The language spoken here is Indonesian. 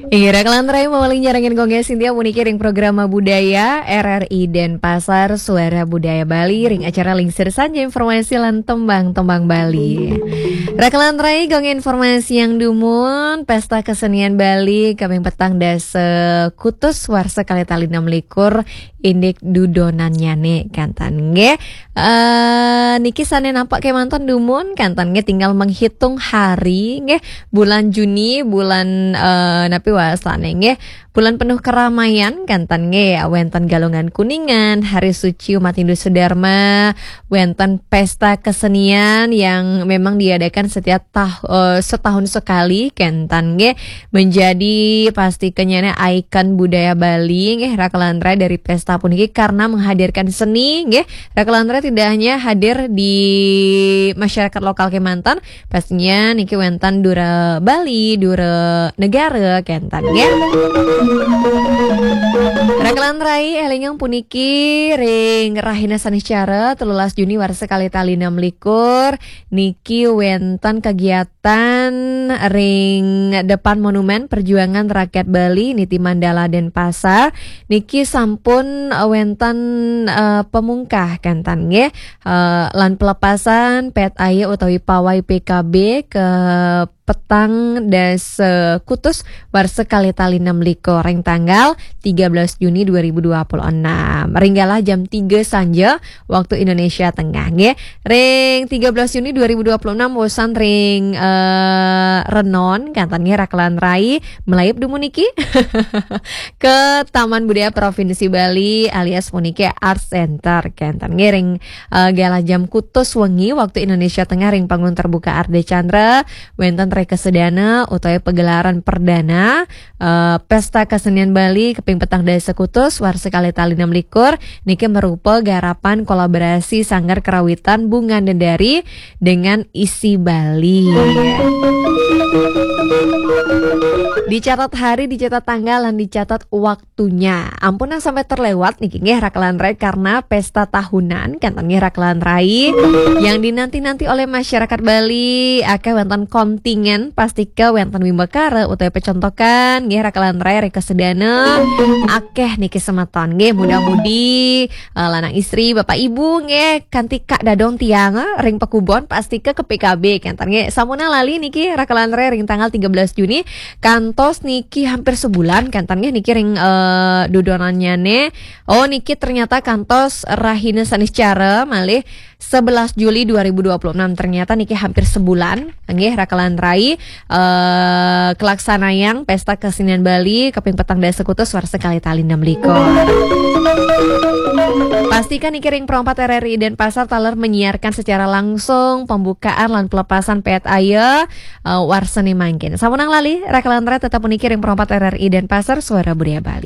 Ira kelantrai mawaling jarangin kongge Sintia puniki ring programa budaya RRI Denpasar Suara Budaya Bali ring acara lingsir saja informasi lan tembang-tembang Bali. Rakelantrai gong informasi yang dumun pesta kesenian Bali kaping petang dase kutus warsa kali tali 6 likur indik dudonan nyane kantan nge niki sane nampak kemanton dumun kantan nge tinggal menghitung hari nge bulan Juni bulan napi wasane nge bulan penuh keramaian kantan nge wenten galungan kuningan hari suci umat Hindu Sudarma wenten pesta kesenian yang memang diadakan setiap setahun sekali kantan nge menjadi pasti kenyana ikon budaya Bali nge Rakelantra dari pesta puniki karena menghadirkan seni nge Rakelantra tidak hanya hadir di masyarakat lokal Kemantan pastinya niki wenten dura Bali dura negara kantan nge Rakelantrai elingang puniki ring rahina saniscara 13 Juni warsa kali tali 6 likur niki wenten kegiatan ring depan monumen perjuangan rakyat Bali niti Mandala Denpasar niki sampun wenten pemungkah kantan nge lan pelepasan pet aya utawi pawai PKB ke petang das kutus warsa kali tali 6 likur ring tanggal 13 Juni 2026 ringgalah jam 3 sanja waktu Indonesia Tengah nge ring 13 Juni 2026 bosan ring renon kantannya Rakelantrai melayap dumuniki ke Taman Budaya Provinsi Bali alias puniki Art Center kantannya ring galah jam kutus wengi waktu Indonesia Tengah ring panggung terbuka Arde Chandra wenten kesedana utawi pegelaran perdana pesta kesenian Bali keping petang dasa kutus warsa kali tali 6 likur niki merupa garapan kolaborasi Sanggar Kerawitan Bunga Dendari dengan isi Bali. Dicatat hari, dicatat tanggal, dan dicatat waktunya. Ampunan sampai terlewat nih nggih Rakelantrai karena pesta tahunan kantannya Rakelantrai yang dinanti-nanti oleh masyarakat Bali akeh wonten kontingen pastika wonten wimbakara utawi pecontokan nggih Rakelantrai rek kesedana akeh niki semeton nggih mudah-mudi lanang istri bapak ibu nggih kanthi kak dadong tiang ring pekubon pastika ke PKB kantan nggih samuna lali niki Rakelantrai ring tanggal 13 Juni kantos niki hampir sebulan kantannya niki ring dudonannya ne niki ternyata kantos rahina saniscara malih 11 Juli 2026 ternyata niki hampir sebulan nggih Rakelantrai kelaksanayang pesta kesenian Bali kaping petang dasa kutus warsa kali tali 6 likur. Pastikan niki ring perompat RRI Denpasar taler menyiarkan secara langsung pembukaan lan pelepasan pet aya warsane mangkin. Samunang lali Rakelantrai tetap meniki ring perompat RRI Denpasar Suara Budaya Bali.